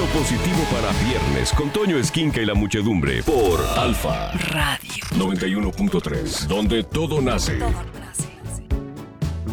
positivo para viernes con Toño Esquinca y la muchedumbre por Alfa Radio 91.3, donde todo nace.